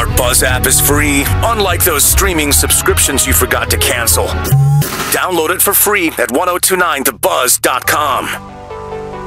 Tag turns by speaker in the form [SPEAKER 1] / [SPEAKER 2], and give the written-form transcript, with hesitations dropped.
[SPEAKER 1] Our Buzz app is free, unlike those streaming subscriptions you forgot to cancel. Download it for free at 1029thebuzz.com.